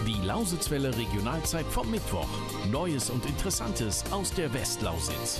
Die Lausitzwelle Regionalzeit vom Mittwoch. Neues und Interessantes aus der Westlausitz.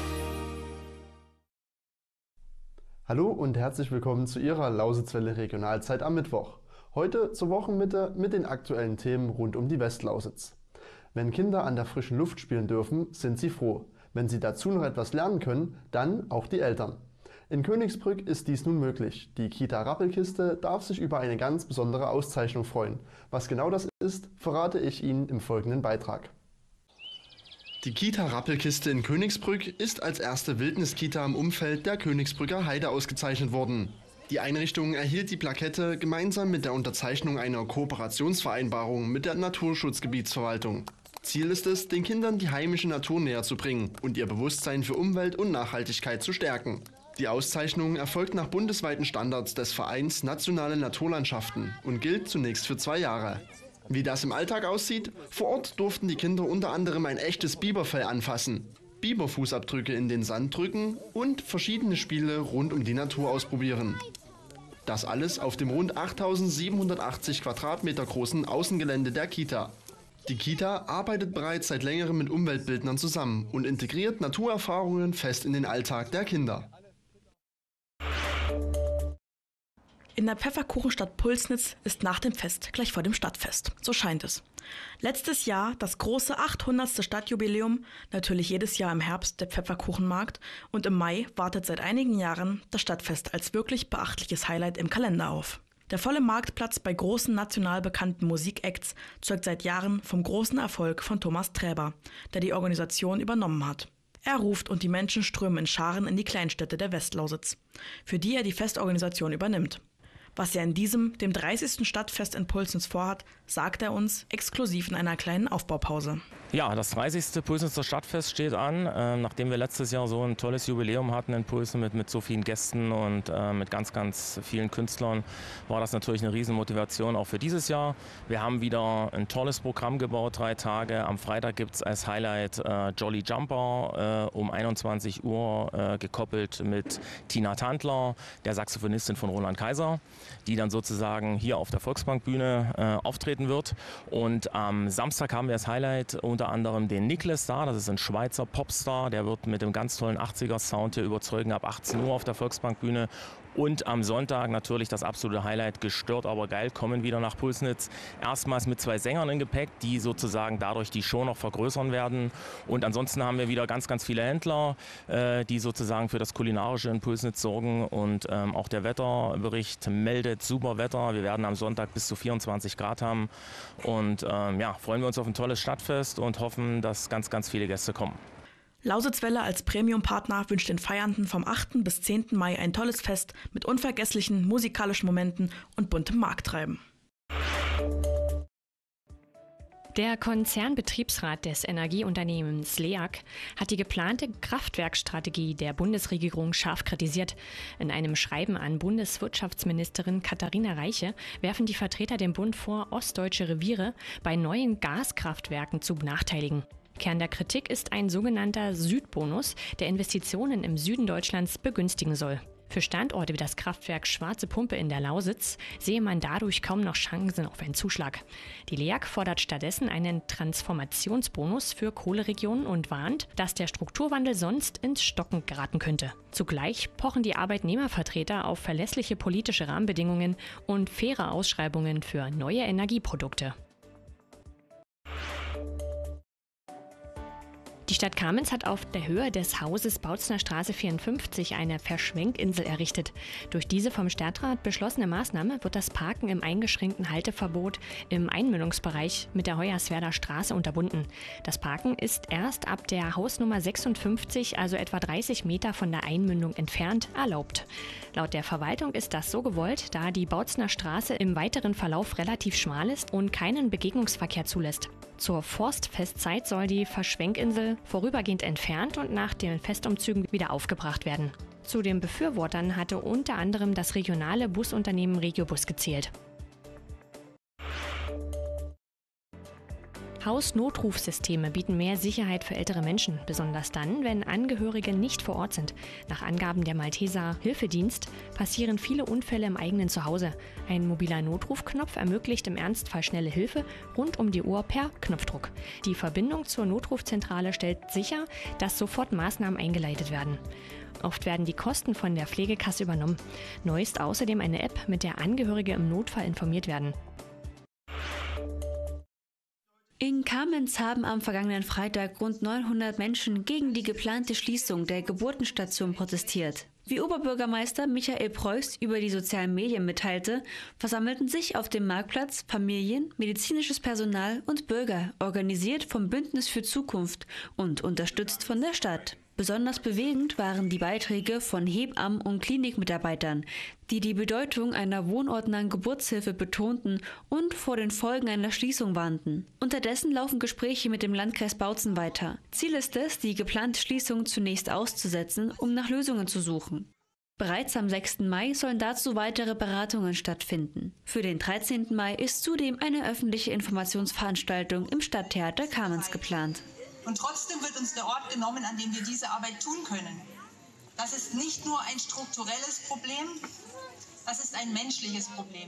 Hallo und herzlich willkommen zu Ihrer Lausitzwelle Regionalzeit am Mittwoch. Heute zur Wochenmitte mit den aktuellen Themen rund um die Westlausitz. Wenn Kinder an der frischen Luft spielen dürfen, sind sie froh. Wenn sie dazu noch etwas lernen können, dann auch die Eltern. In Königsbrück ist dies nun möglich. Die Kita Rappelkiste darf sich über eine ganz besondere Auszeichnung freuen. Was genau das ist, verrate ich Ihnen im folgenden Beitrag. Die Kita Rappelkiste in Königsbrück ist als erste Wildniskita im Umfeld der Königsbrücker Heide ausgezeichnet worden. Die Einrichtung erhielt die Plakette gemeinsam mit der Unterzeichnung einer Kooperationsvereinbarung mit der Naturschutzgebietsverwaltung. Ziel ist es, den Kindern die heimische Natur näher zu bringen und ihr Bewusstsein für Umwelt und Nachhaltigkeit zu stärken. Die Auszeichnung erfolgt nach bundesweiten Standards des Vereins Nationale Naturlandschaften und gilt zunächst für 2 Jahre. Wie das im Alltag aussieht? Vor Ort durften die Kinder unter anderem ein echtes Biberfell anfassen, Biberfußabdrücke in den Sand drücken und verschiedene Spiele rund um die Natur ausprobieren. Das alles auf dem rund 8.780 Quadratmeter großen Außengelände der Kita. Die Kita arbeitet bereits seit längerem mit Umweltbildnern zusammen und integriert Naturerfahrungen fest in den Alltag der Kinder. In der Pfefferkuchenstadt Pulsnitz ist nach dem Fest gleich vor dem Stadtfest. So scheint es. Letztes Jahr das große 800. Stadtjubiläum, natürlich jedes Jahr im Herbst der Pfefferkuchenmarkt und im Mai wartet seit einigen Jahren das Stadtfest als wirklich beachtliches Highlight im Kalender auf. Der volle Marktplatz bei großen national bekannten Musikacts zeugt seit Jahren vom großen Erfolg von Thomas Träber, der die Organisation übernommen hat. Er ruft und die Menschen strömen in Scharen in die Kleinstädte der Westlausitz, für die er die Festorganisation übernimmt. Was er in diesem, dem 30. Stadtfest in Pulsnitz vorhat, sagt er uns exklusiv in einer kleinen Aufbaupause. Ja, das 30. Pulsnitzer Stadtfest steht an. Nachdem wir letztes Jahr so ein tolles Jubiläum hatten in Pulsnitz mit so vielen Gästen und mit ganz, ganz vielen Künstlern, war das natürlich eine Riesenmotivation auch für dieses Jahr. Wir haben wieder ein tolles Programm gebaut, 3 Tage. Am Freitag gibt es als Highlight Jolly Jumper um 21 Uhr gekoppelt mit Tina Tandler, der Saxophonistin von Roland Kaiser, die dann sozusagen hier auf der Volksbankbühne auftreten wird. Und am Samstag haben wir als Highlight unter anderem den Niklas da, das ist ein Schweizer Popstar, der wird mit dem ganz tollen 80er-Sound hier überzeugen ab 18 Uhr auf der Volksbankbühne. Und am Sonntag natürlich das absolute Highlight, gestört aber geil, kommen wieder nach Pulsnitz. Erstmals mit 2 Sängern im Gepäck, die sozusagen dadurch die Show noch vergrößern werden. Und ansonsten haben wir wieder ganz, ganz viele Händler, die sozusagen für das Kulinarische in Pulsnitz sorgen. Und auch der Wetterbericht meldet super Wetter. Wir werden am Sonntag bis zu 24 Grad haben. Und ja, freuen wir uns auf ein tolles Stadtfest und hoffen, dass ganz, ganz viele Gäste kommen. Lausitzwelle als Premium-Partner wünscht den Feiernden vom 8. bis 10. Mai ein tolles Fest mit unvergesslichen musikalischen Momenten und buntem Markttreiben. Der Konzernbetriebsrat des Energieunternehmens LEAG hat die geplante Kraftwerkstrategie der Bundesregierung scharf kritisiert. In einem Schreiben an Bundeswirtschaftsministerin Katharina Reiche werfen die Vertreter dem Bund vor, ostdeutsche Reviere bei neuen Gaskraftwerken zu benachteiligen. Kern der Kritik ist ein sogenannter Südbonus, der Investitionen im Süden Deutschlands begünstigen soll. Für Standorte wie das Kraftwerk Schwarze Pumpe in der Lausitz sehe man dadurch kaum noch Chancen auf einen Zuschlag. Die LEAG fordert stattdessen einen Transformationsbonus für Kohleregionen und warnt, dass der Strukturwandel sonst ins Stocken geraten könnte. Zugleich pochen die Arbeitnehmervertreter auf verlässliche politische Rahmenbedingungen und faire Ausschreibungen für neue Energieprodukte. Die Stadt Kamenz hat auf der Höhe des Hauses Bautzner Straße 54 eine Verschwenkinsel errichtet. Durch diese vom Stadtrat beschlossene Maßnahme wird das Parken im eingeschränkten Halteverbot im Einmündungsbereich mit der Hoyerswerder Straße unterbunden. Das Parken ist erst ab der Hausnummer 56, also etwa 30 Meter von der Einmündung entfernt, erlaubt. Laut der Verwaltung ist das so gewollt, da die Bautzner Straße im weiteren Verlauf relativ schmal ist und keinen Begegnungsverkehr zulässt. Zur Forstfestzeit soll die Verschwenkinsel vorübergehend entfernt und nach den Festumzügen wieder aufgebracht werden. Zu den Befürwortern hatte unter anderem das regionale Busunternehmen Regiobus gezählt. Hausnotrufsysteme bieten mehr Sicherheit für ältere Menschen, besonders dann, wenn Angehörige nicht vor Ort sind. Nach Angaben der Malteser Hilfedienst passieren viele Unfälle im eigenen Zuhause. Ein mobiler Notrufknopf ermöglicht im Ernstfall schnelle Hilfe rund um die Uhr per Knopfdruck. Die Verbindung zur Notrufzentrale stellt sicher, dass sofort Maßnahmen eingeleitet werden. Oft werden die Kosten von der Pflegekasse übernommen. Neu ist außerdem eine App, mit der Angehörige im Notfall informiert werden. In Kamenz haben am vergangenen Freitag rund 900 Menschen gegen die geplante Schließung der Geburtenstation protestiert. Wie Oberbürgermeister Michael Preuß über die sozialen Medien mitteilte, versammelten sich auf dem Marktplatz Familien, medizinisches Personal und Bürger, organisiert vom Bündnis für Zukunft und unterstützt von der Stadt. Besonders bewegend waren die Beiträge von Hebammen und Klinikmitarbeitern, die die Bedeutung einer wohnortnahen Geburtshilfe betonten und vor den Folgen einer Schließung warnten. Unterdessen laufen Gespräche mit dem Landkreis Bautzen weiter. Ziel ist es, die geplante Schließung zunächst auszusetzen, um nach Lösungen zu suchen. Bereits am 6. Mai sollen dazu weitere Beratungen stattfinden. Für den 13. Mai ist zudem eine öffentliche Informationsveranstaltung im Stadttheater Kamenz geplant. Und trotzdem wird uns der Ort genommen, an dem wir diese Arbeit tun können. Das ist nicht nur ein strukturelles Problem, das ist ein menschliches Problem.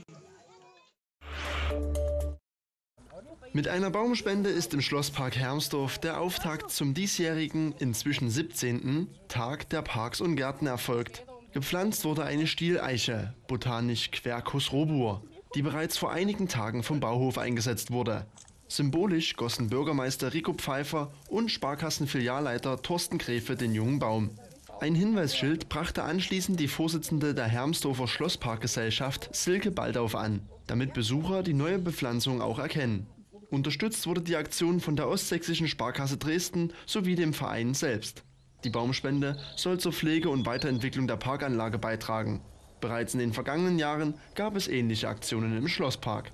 Mit einer Baumspende ist im Schlosspark Hermsdorf der Auftakt zum diesjährigen, inzwischen 17. Tag der Parks und Gärten erfolgt. Gepflanzt wurde eine Stieleiche, botanisch Quercus robur, die bereits vor einigen Tagen vom Bauhof eingesetzt wurde. Symbolisch gossen Bürgermeister Rico Pfeiffer und Sparkassenfilialleiter Thorsten Gräfe den jungen Baum. Ein Hinweisschild brachte anschließend die Vorsitzende der Hermsdorfer Schlossparkgesellschaft Silke Baldauf an, damit Besucher die neue Bepflanzung auch erkennen. Unterstützt wurde die Aktion von der Ostsächsischen Sparkasse Dresden sowie dem Verein selbst. Die Baumspende soll zur Pflege und Weiterentwicklung der Parkanlage beitragen. Bereits in den vergangenen Jahren gab es ähnliche Aktionen im Schlosspark.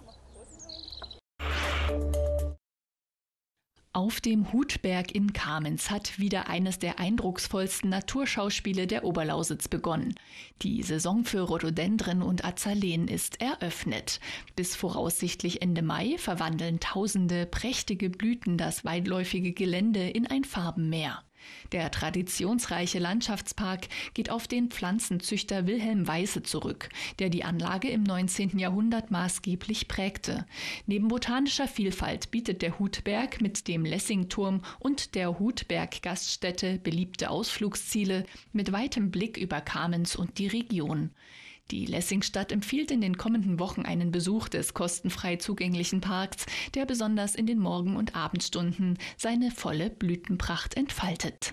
Auf dem Hutberg in Kamenz hat wieder eines der eindrucksvollsten Naturschauspiele der Oberlausitz begonnen. Die Saison für Rhododendren und Azaleen ist eröffnet. Bis voraussichtlich Ende Mai verwandeln tausende prächtige Blüten das weitläufige Gelände in ein Farbenmeer. Der traditionsreiche Landschaftspark geht auf den Pflanzenzüchter Wilhelm Weisse zurück, der die Anlage im 19. Jahrhundert maßgeblich prägte. Neben botanischer Vielfalt bietet der Hutberg mit dem Lessingturm und der Hutberg-Gaststätte beliebte Ausflugsziele mit weitem Blick über Kamenz und die Region. Die Lessingstadt empfiehlt in den kommenden Wochen einen Besuch des kostenfrei zugänglichen Parks, der besonders in den Morgen- und Abendstunden seine volle Blütenpracht entfaltet.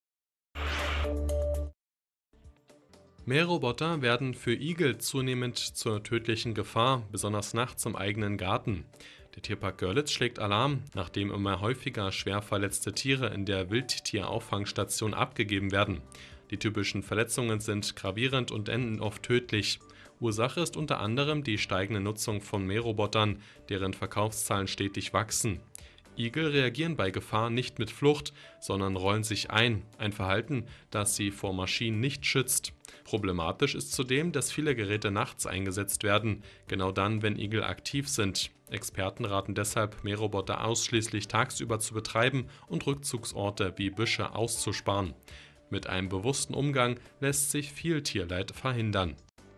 Mähroboter werden für Igel zunehmend zur tödlichen Gefahr, besonders nachts im eigenen Garten. Der Tierpark Görlitz schlägt Alarm, nachdem immer häufiger schwer verletzte Tiere in der Wildtierauffangstation abgegeben werden. Die typischen Verletzungen sind gravierend und enden oft tödlich. Ursache ist unter anderem die steigende Nutzung von Mährobotern, deren Verkaufszahlen stetig wachsen. Igel reagieren bei Gefahr nicht mit Flucht, sondern rollen sich ein Verhalten, das sie vor Maschinen nicht schützt. Problematisch ist zudem, dass viele Geräte nachts eingesetzt werden, genau dann, wenn Igel aktiv sind. Experten raten deshalb, Mähroboter ausschließlich tagsüber zu betreiben und Rückzugsorte wie Büsche auszusparen. Mit einem bewussten Umgang lässt sich viel Tierleid verhindern.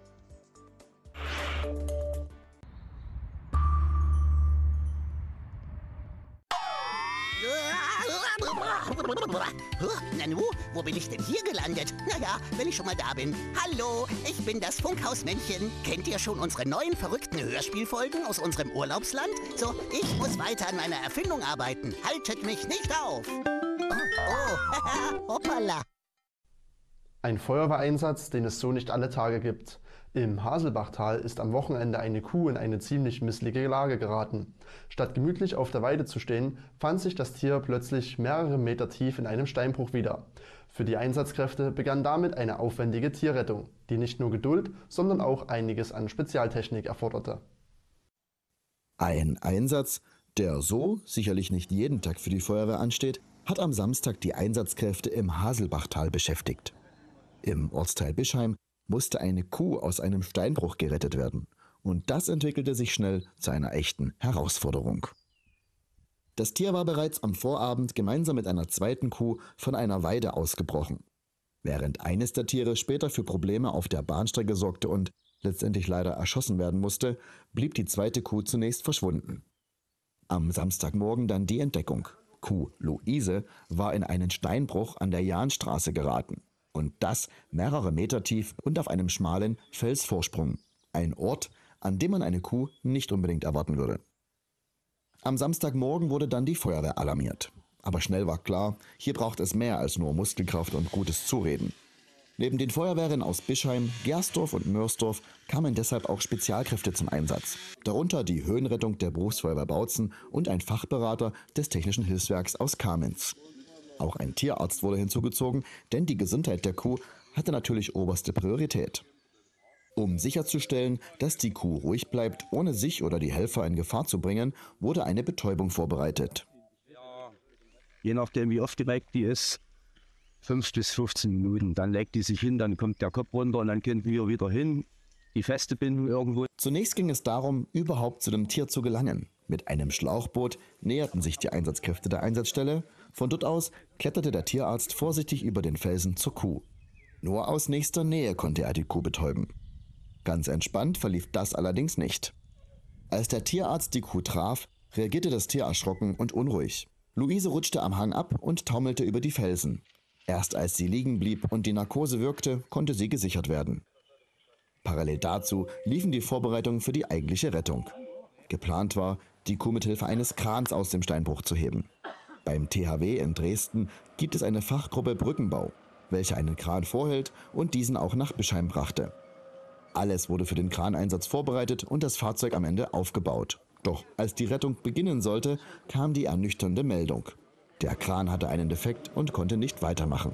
Nanu, wo bin ich denn hier gelandet? Naja, wenn ich schon mal da bin. Hallo, ich bin das Funkhausmännchen. Kennt ihr schon unsere neuen verrückten Hörspielfolgen aus unserem Urlaubsland? So, ich muss weiter an meiner Erfindung arbeiten. Haltet mich nicht auf. Oh, hoppala. Ein Feuerwehreinsatz, den es so nicht alle Tage gibt. Im Haselbachtal ist am Wochenende eine Kuh in eine ziemlich missliche Lage geraten. Statt gemütlich auf der Weide zu stehen, fand sich das Tier plötzlich mehrere Meter tief in einem Steinbruch wieder. Für die Einsatzkräfte begann damit eine aufwendige Tierrettung, die nicht nur Geduld, sondern auch einiges an Spezialtechnik erforderte. Ein Einsatz, der so sicherlich nicht jeden Tag für die Feuerwehr ansteht, hat am Samstag die Einsatzkräfte im Haselbachtal beschäftigt. Im Ortsteil Bischheim musste eine Kuh aus einem Steinbruch gerettet werden. Und das entwickelte sich schnell zu einer echten Herausforderung. Das Tier war bereits am Vorabend gemeinsam mit einer zweiten Kuh von einer Weide ausgebrochen. Während eines der Tiere später für Probleme auf der Bahnstrecke sorgte und letztendlich leider erschossen werden musste, blieb die zweite Kuh zunächst verschwunden. Am Samstagmorgen dann die Entdeckung. Kuh Luise war in einen Steinbruch an der Jahnstraße geraten. Und das mehrere Meter tief und auf einem schmalen Felsvorsprung. Ein Ort, an dem man eine Kuh nicht unbedingt erwarten würde. Am Samstagmorgen wurde dann die Feuerwehr alarmiert. Aber schnell war klar, hier braucht es mehr als nur Muskelkraft und gutes Zureden. Neben den Feuerwehren aus Bischheim, Gersdorf und Mörsdorf kamen deshalb auch Spezialkräfte zum Einsatz. Darunter die Höhenrettung der Berufsfeuerwehr Bautzen und ein Fachberater des Technischen Hilfswerks aus Kamenz. Auch ein Tierarzt wurde hinzugezogen, denn die Gesundheit der Kuh hatte natürlich oberste Priorität. Um sicherzustellen, dass die Kuh ruhig bleibt, ohne sich oder die Helfer in Gefahr zu bringen, wurde eine Betäubung vorbereitet. Je nachdem, wie oft geweckt die ist, 5 bis 15 Minuten. Dann legt die sich hin, dann kommt der Kopf runter und dann können wir wieder hin, die feste Bindung irgendwo. Zunächst ging es darum, überhaupt zu dem Tier zu gelangen. Mit einem Schlauchboot näherten sich die Einsatzkräfte der Einsatzstelle. Von dort aus kletterte der Tierarzt vorsichtig über den Felsen zur Kuh. Nur aus nächster Nähe konnte er die Kuh betäuben. Ganz entspannt verlief das allerdings nicht. Als der Tierarzt die Kuh traf, reagierte das Tier erschrocken und unruhig. Luise rutschte am Hang ab und taumelte über die Felsen. Erst als sie liegen blieb und die Narkose wirkte, konnte sie gesichert werden. Parallel dazu liefen die Vorbereitungen für die eigentliche Rettung. Geplant war, die Kuh mit Hilfe eines Krans aus dem Steinbruch zu heben. Beim THW in Dresden gibt es eine Fachgruppe Brückenbau, welche einen Kran vorhält und diesen auch nach Bischheim brachte. Alles wurde für den Kraneinsatz vorbereitet und das Fahrzeug am Ende aufgebaut. Doch als die Rettung beginnen sollte, kam die ernüchternde Meldung. Der Kran hatte einen Defekt und konnte nicht weitermachen.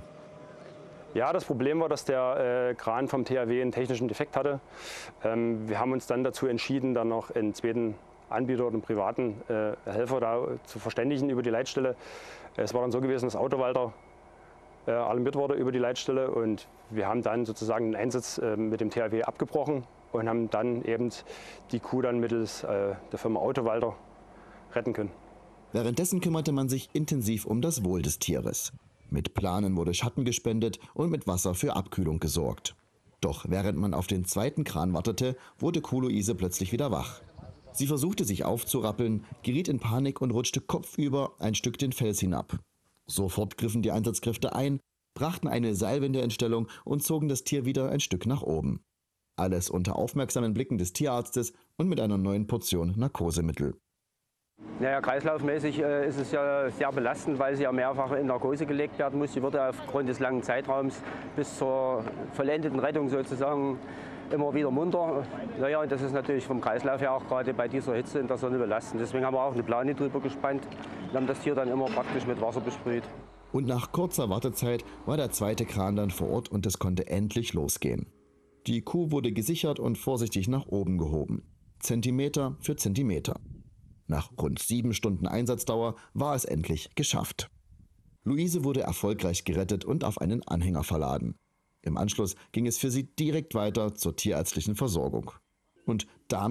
Ja, das Problem war, dass der Kran vom THW einen technischen Defekt hatte. Wir haben uns dann dazu entschieden, dann noch einen zweiten Anbieter oder einen privaten Helfer da zu verständigen über die Leitstelle. Es war dann so gewesen, dass Autowalter alarmiert wurde über die Leitstelle und wir haben dann sozusagen den Einsatz mit dem THW abgebrochen und haben dann eben die Kuh dann mittels der Firma Autowalter retten können. Währenddessen kümmerte man sich intensiv um das Wohl des Tieres. Mit Planen wurde Schatten gespendet und mit Wasser für Abkühlung gesorgt. Doch während man auf den zweiten Kran wartete, wurde Kuh Luise plötzlich wieder wach. Sie versuchte sich aufzurappeln, geriet in Panik und rutschte kopfüber ein Stück den Fels hinab. Sofort griffen die Einsatzkräfte ein, brachten eine Seilwinde in Stellung und zogen das Tier wieder ein Stück nach oben. Alles unter aufmerksamen Blicken des Tierarztes und mit einer neuen Portion Narkosemittel. Naja, kreislaufmäßig ist es ja sehr belastend, weil sie ja mehrfach in Narkose gelegt werden muss. Sie wird aufgrund des langen Zeitraums bis zur vollendeten Rettung sozusagen immer wieder munter. Naja, und das ist natürlich vom Kreislauf her auch gerade bei dieser Hitze in der Sonne belastend. Deswegen haben wir auch eine Plane drüber gespannt und haben das Tier dann immer praktisch mit Wasser besprüht. Und nach kurzer Wartezeit war der zweite Kran dann vor Ort und es konnte endlich losgehen. Die Kuh wurde gesichert und vorsichtig nach oben gehoben. Zentimeter für Zentimeter. Nach rund 7 Stunden Einsatzdauer war es endlich geschafft. Luise wurde erfolgreich gerettet und auf einen Anhänger verladen. Im Anschluss ging es für sie direkt weiter zur tierärztlichen Versorgung. Und damit